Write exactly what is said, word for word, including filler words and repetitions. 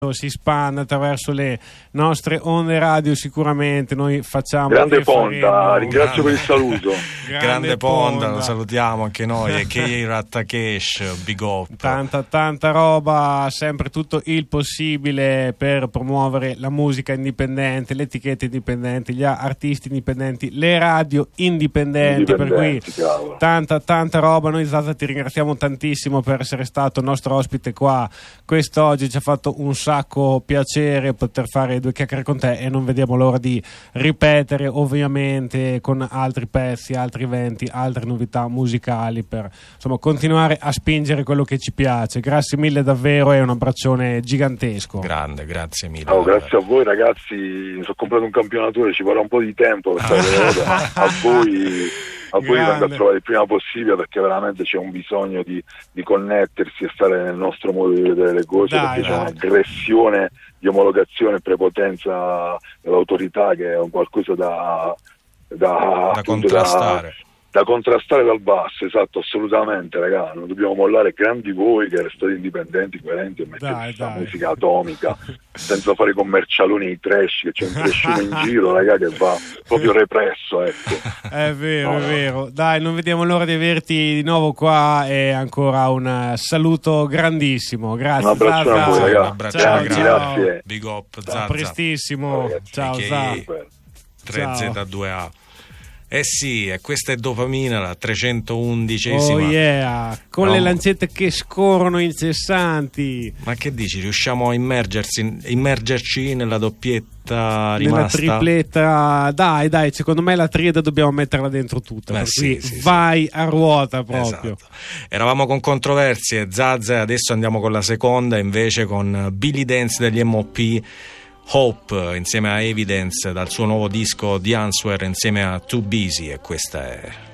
si spanda attraverso le nostre onde radio. Sicuramente noi facciamo grande Ponda, faremo... ringrazio per il saluto. grande, grande Ponda, Ponda, lo salutiamo anche noi. E Kei Rattakesh, big up. Tanta tanta roba, sempre tutto il possibile per promuovere la musica indipendente, le etichette indipendenti, gli artisti indipendenti, le radio indipendenti, per cui cavolo. tanta tanta roba. Noi Zaza ti ringraziamo tantissimo per essere stato nostro ospite qua quest'oggi, ci ha fatto un sacco piacere poter fare due chiacchiere con te e non vediamo l'ora di ripetere ovviamente con altri pezzi, altri eventi, altre novità musicali per insomma continuare a spingere quello che ci piace. Grazie mille davvero e un abbraccione gigantesco. Grande, grazie mille. Oh, grazie a voi ragazzi, mi sono comprato un campionatore, ci vorrà un po' di tempo per fare a voi a voi vengo a trovare il prima possibile, perché veramente c'è un bisogno di, di connettersi e stare nel nostro modo di vedere le cose, dai, perché dai. C'è un'aggressione di omologazione e prepotenza dell'autorità che è un qualcosa da da, da contrastare da, da contrastare dal basso. Esatto, assolutamente ragazzi, non dobbiamo mollare grandi voi che restate indipendenti, coerenti e mettete questa musica atomica senza fare commercialoni di trash, che c'è un trashino in giro raga che va proprio represso, ecco. È vero, no, è vero. Dai, non vediamo l'ora di averti di nuovo qua e ancora un saluto grandissimo. Grazie. Un abbraccio Zaza. a voi ragazzi. Un abbraccio, ciao, grazie. Grazie. Big up Zaza. A prestissimo. Ragazzi. Ciao Zaza. tre Z due A. Eh sì, e questa è Dopamina, la trecentoundicesima. Oh yeah, con no. le lancette che scorrono incessanti. Ma che dici, riusciamo a immergersi, immergerci nella doppietta Nella rimasta? tripletta, dai dai, secondo me la triade dobbiamo metterla dentro tutta, Beh, per sì, cui sì, vai sì. a ruota proprio. Esatto. Eravamo con Controversie, Zaza, e adesso andiamo con la seconda, invece con Billy Dance degli M O P, Hope insieme a Evidence dal suo nuovo disco The Answer insieme a Too Busy, e questa è